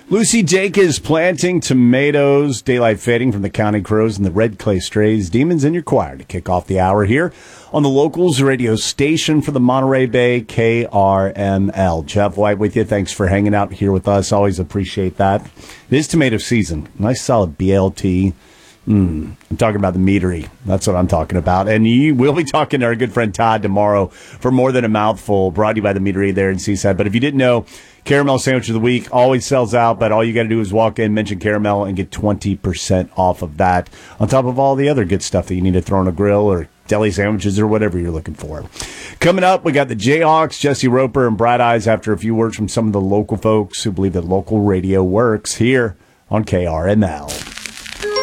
Lucy Dake is planting tomatoes, daylight fading from the County Crows and the Red Clay Strays. Demons in your choir to kick off the hour here on the Locals radio station for the Monterey Bay, KRML. Jeff White with you. Thanks for hanging out here with us. Always appreciate that. It is tomato season. Nice solid BLT. I'm talking about the meadery. That's what I'm talking about. And we'll be talking to our good friend Todd tomorrow for More Than a Mouthful, brought to you by the meadery there in Seaside. But if you didn't know, Caramel Sandwich of the Week always sells out, but all you got to do is walk in, mention Caramel, and get 20% off of that, on top of all the other good stuff that you need to throw on a grill or deli sandwiches or whatever you're looking for. Coming up, we got the Jayhawks, Jesse Roper, and Bright Eyes after a few words from some of the local folks who believe that local radio works here on KRML.